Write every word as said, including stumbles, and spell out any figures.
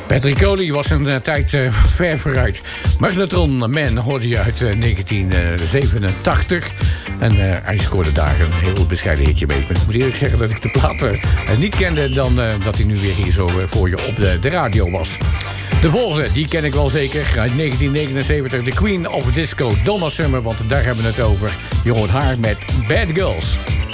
Patrick Coley was een uh, tijd uh, ver vooruit. Magnetron Man hoorde je uit uh, negentien zevenentachtig. En uh, hij scoorde daar een heel bescheiden hitje mee. Maar ik moet eerlijk zeggen dat ik de plaat uh, niet kende... dan uh, dat hij nu weer hier zo uh, voor je op de, de radio was. De volgende, die ken ik wel zeker. Uit negentien negenenzeventig, The Queen of Disco, Donna Summer. Want daar hebben we het over. Je hoort haar met Bad Girls.